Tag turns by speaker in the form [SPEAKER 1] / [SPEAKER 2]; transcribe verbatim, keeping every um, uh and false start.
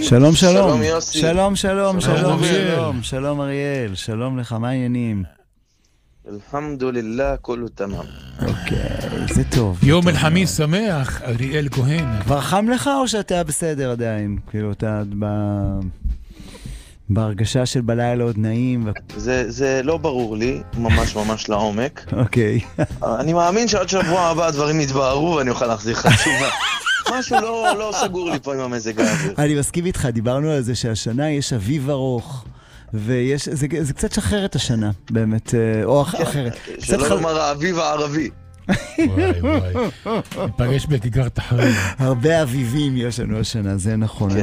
[SPEAKER 1] שלום, שלום.
[SPEAKER 2] שלום יוסי.
[SPEAKER 1] שלום, שלום,
[SPEAKER 2] שלום,
[SPEAKER 1] שלום,
[SPEAKER 2] אריאל.
[SPEAKER 1] שלום, שלום אריאל, שלום לך, מה העניינים?
[SPEAKER 2] אלחמדולillah, כולו תמם.
[SPEAKER 1] אוקיי, זה טוב.
[SPEAKER 3] יום
[SPEAKER 1] טוב
[SPEAKER 3] אל-חמיס שמח, אריאל כהן.
[SPEAKER 1] כבר חם לך או שאתה בסדר עדיין? כאילו, אתה ב... בהרגשה של בלילה עוד נעים? ו...
[SPEAKER 2] זה, זה לא ברור לי, ממש ממש לעומק.
[SPEAKER 1] אוקיי.
[SPEAKER 2] אני מאמין שעד שבוע הבא הדברים יתבהרו ואני אוכל להחזיר לך תשובה. משהו לא, לא סגור לי פה עם המזג האוויר.
[SPEAKER 1] אני מסכים איתך, דיברנו על זה שהשנה יש אביב ארוך, ויש, זה, זה קצת שחררת השנה, באמת, או אחרת.
[SPEAKER 2] שלא לומר האביב הערבי.
[SPEAKER 3] וואי וואי. ניפגש בכיכר תחריר.
[SPEAKER 1] הרבה אביבים יש לנו השנה, זה נכון.